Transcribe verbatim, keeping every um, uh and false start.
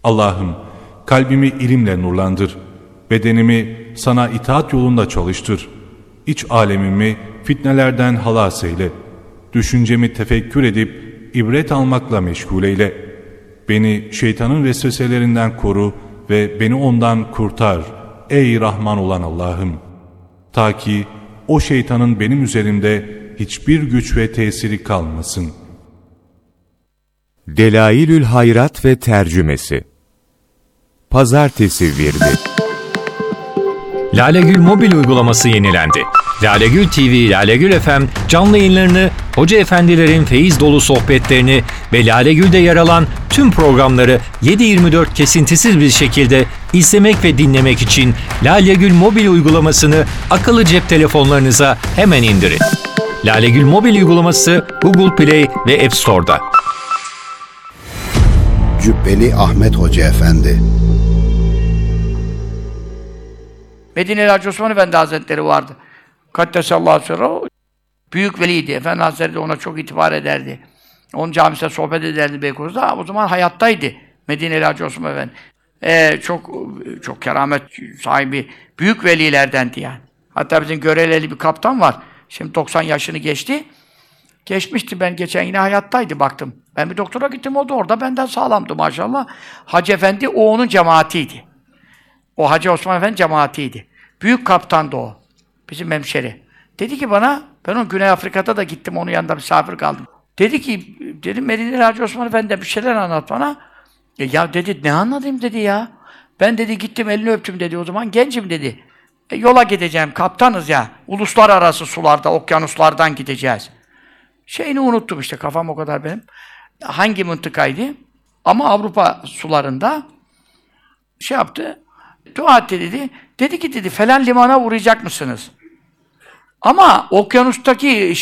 Allah'ım, kalbimi ilimle nurlandır. Bedenimi sana itaat yolunda çalıştır. İç alemimi fitnelerden halas eyle. Düşüncemi tefekkür edip ibret almakla meşgul eyle. Beni şeytanın vesveselerinden koru ve beni ondan kurtar ey Rahman olan Allah'ım. Ta ki o şeytanın benim üzerimde hiçbir güç ve tesiri kalmasın. Delailül Hayrat ve tercümesi. Pazartesi virdi. Lalegül mobil uygulaması yenilendi. Lalegül T V, Lalegül F M canlı yayınlarını, hoca efendilerin feyiz dolu sohbetlerini ve Lalegül'de yer alan tüm programları yedi yirmi dört kesintisiz bir şekilde izlemek ve dinlemek için Lalegül mobil uygulamasını akıllı cep telefonlarınıza hemen indirin. Lalegül mobil uygulaması Google Play ve App Store'da. Cübbeli Ahmet Hoca Efendi. Medine'li Hacı Osman Efendi Hazretleri vardı. Kaddesallahu sirruhu. Büyük veliydi. Efendi Hazretleri de ona çok itibar ederdi. Onun camisinde sohbet ederdi Beykoz'da. O zaman hayattaydı Medine'li Hacı Osman Efendi. Ee, çok çok keramet sahibi, büyük velilerdendi yani. Hatta bizim Göreleli bir kaptan var. Şimdi doksan yaşını geçti. Geçmişti, ben geçen yine hayattaydı baktım. Ben bir doktora gittim, o da orada benden sağlamdı maşallah. Hacı Efendi o onun cemaatiydi. O Hacı Osman Efendi cemaatiydi. Büyük kaptandı o. Bizim hemşeri. Dedi ki bana, ben o Güney Afrika'da da gittim, onun yanında misafir kaldım. Dedi ki, dedim Medine'li Hacı Osman Efendi bir şeyler anlat bana. E ya dedi, ne anlatayım dedi ya. Ben dedi gittim, elini öptüm dedi, o zaman gencim dedi. E, yola gideceğim, kaptanız ya. Uluslararası sularda, okyanuslardan gideceğiz. Şeyini unuttum işte, kafam o kadar benim. Hangi mıntıkaydı? Ama Avrupa sularında şey yaptı, dua etti dedi. Dedi ki dedi, falan limana uğrayacak mısınız? Ama okyanustaki